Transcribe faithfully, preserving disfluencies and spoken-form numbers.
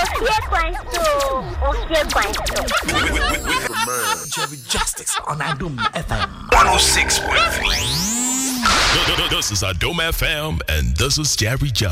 Ofie Kwanso. Ofie Kwanso. Jerry Justice on Adum F M. one oh six point three. This is Adum F M, and this is Jerry Justice.